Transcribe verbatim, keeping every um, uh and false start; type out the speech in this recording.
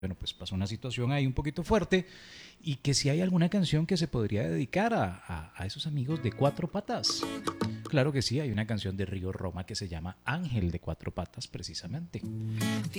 bueno, pues pasó una situación ahí un poquito fuerte y que si hay alguna canción que se podría dedicar a, a, a esos amigos de cuatro patas. Claro que sí, hay una canción de Río Roma que se llama Ángel de Cuatro Patas, precisamente.